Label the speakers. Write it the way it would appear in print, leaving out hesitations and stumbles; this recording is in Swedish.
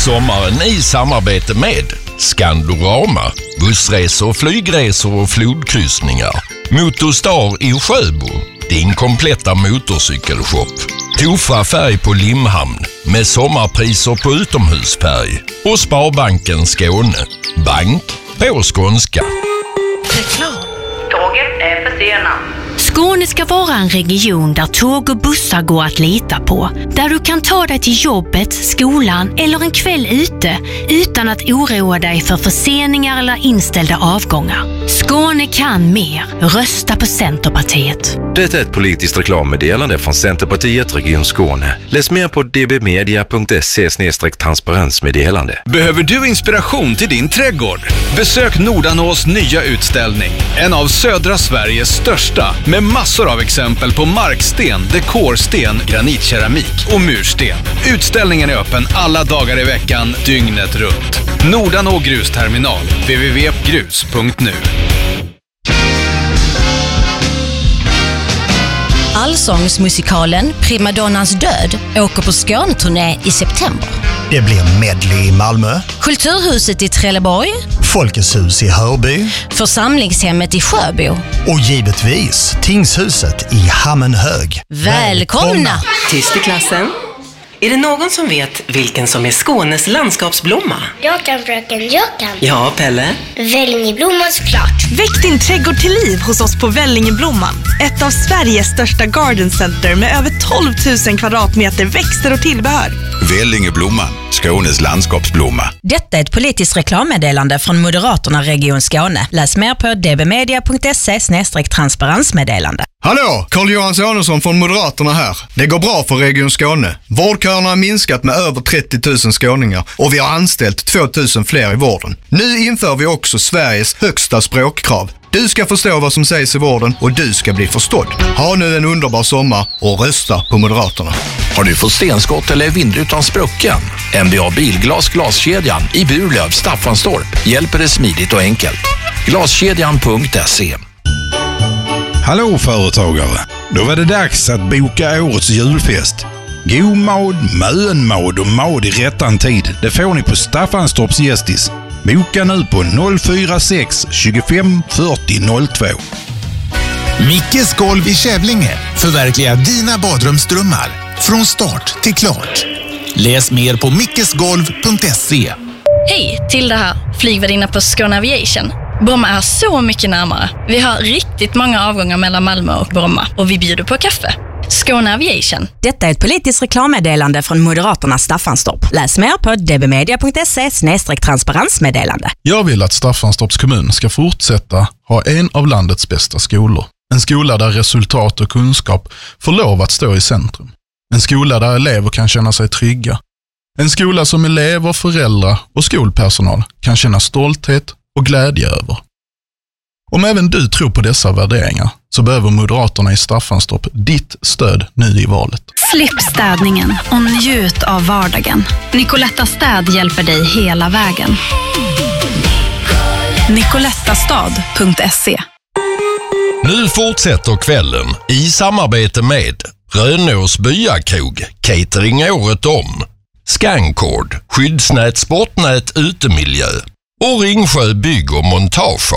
Speaker 1: sommaren i samarbete med Skandorama, bussresor, flygresor och flodkryssningar. Motorstar i Sjöbo, din kompletta motorcykelshop. Tofa färg på Limhamn med sommarpriser på utomhusfärg. Och Sparbanken Skåne, bank på skånska.
Speaker 2: Reklam. Tåget är försenat.
Speaker 3: Skåne ska vara en region där tåg och bussar går att lita på. Där du kan ta dig till jobbet, skolan eller en kväll ute utan att oroa dig för förseningar eller inställda avgångar. Skåne kan mer. Rösta på Centerpartiet.
Speaker 4: Det är ett politiskt reklammeddelande från Centerpartiet Region Skåne. Läs mer på dbmedia.se/transparensmeddelande.
Speaker 5: Behöver du inspiration till din trädgård? Besök Nordanås nya utställning. En av södra Sveriges största, med massor av exempel på marksten, dekorsten, granitkeramik och mursten. Utställningen är öppen alla dagar i veckan, dygnet runt. Nordanå grusterminal, www.grus.nu.
Speaker 6: Allsångsmusikalen Primadonnans död åker på Skåneturné i september.
Speaker 7: Det blir medley i Malmö,
Speaker 6: Kulturhuset i Trelleborg,
Speaker 7: Folkets hus i Hörby,
Speaker 6: Församlingshemmet i Sjöbo
Speaker 7: och givetvis Tingshuset i Hammenhög.
Speaker 6: Välkomna!
Speaker 2: Tyst i klassen. Är det någon som vet vilken som är Skånes landskapsblomma?
Speaker 8: Jag kan, fröken, jag kan.
Speaker 2: Ja, Pelle?
Speaker 8: Vällingeblomman såklart.
Speaker 9: Väck din trädgård till liv hos oss på Vällingeblomman. Ett av Sveriges största garden center med över 12 000 kvadratmeter växter och tillbehör.
Speaker 10: Vällingeblomman, Skånes landskapsblomma.
Speaker 6: Detta är ett politiskt reklammeddelande från Moderaterna Region Skåne. Läs mer på dbmedia.se/transparensmeddelande.
Speaker 11: Hallå, Carl-Johan Sonesson från Moderaterna här. Det går bra för Region Skåne. Vårdköerna har minskat med över 30 000 skåningar och vi har anställt 2 000 fler i vården. Nu inför vi också Sveriges högsta språkkrav. Du ska förstå vad som sägs i vården och du ska bli förstådd. Ha nu en underbar sommar och rösta på Moderaterna.
Speaker 12: Har du fått stenskott eller vindrutan sprucken? MBA Bilglas glaskedjan i Burlöv, Staffanstorp hjälper dig smidigt och enkelt. Glaskedjan.se.
Speaker 13: Hallå företagare, då var det dags att boka årets julfest. God mad, mönmad och mad i rättan tid, det får ni på Staffanstorps Gästis. Boka nu på 046 25 40 02.
Speaker 14: Mickes golv i Kävlinge förverkligar dina badrumsdrömmar från start till klart. Läs mer på mickesgolv.se.
Speaker 15: Hej, till det här flygvärdinna på Skåne Aviation. Bromma är så mycket närmare. Vi har riktigt många avgångar mellan Malmö och Bromma och vi bjuder på kaffe. Skåne Aviation.
Speaker 6: Detta är ett politiskt reklammeddelande från Moderaterna Staffanstorp. Läs mer på dbmedia.se/transparensmeddelande.
Speaker 16: Jag vill att Staffanstorps kommun ska fortsätta ha en av landets bästa skolor. En skola där resultat och kunskap får lov att stå i centrum. En skola där elever kan känna sig trygga. En skola som elever, föräldrar och skolpersonal kan känna stolthet och glädje över. Om även du tror på dessa värderingar så behöver Moderaterna i Staffanstorp ditt stöd nu i valet.
Speaker 17: Slipp städningen och njut av vardagen. Nicoletta Städ hjälper dig hela vägen. nicolettastad.se.
Speaker 1: Nu fortsätter kvällen i samarbete med Rönås byakrog, catering året om, Scancord, skyddsnät, sportnät, utemiljö och Ringsjö bygg och montage.